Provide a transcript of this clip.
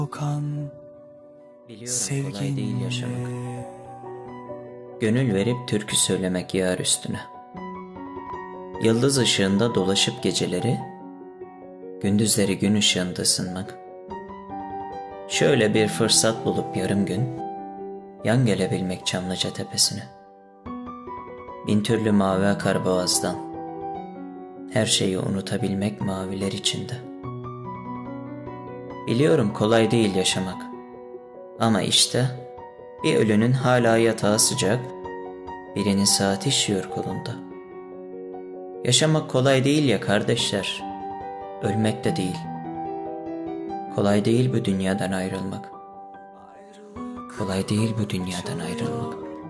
Biliyorum kolay değil yaşamak. Gönül verip türkü söylemek yar üstüne. Yıldız ışığında dolaşıp geceleri, gündüzleri gün ışığında ısınmak. Şöyle bir fırsat bulup yarım gün, yan gelebilmek Çamlıca tepesine. Bin türlü mavi akar boğazdan, her şeyi unutabilmek maviler içinde. Biliyorum kolay değil yaşamak. Ama işte bir ölünün hala yatağı sıcak, birinin saati işiyor kolunda. Yaşamak kolay değil ya kardeşler, ölmek de değil. Kolay değil bu dünyadan ayrılmak. Kolay değil bu dünyadan ayrılmak.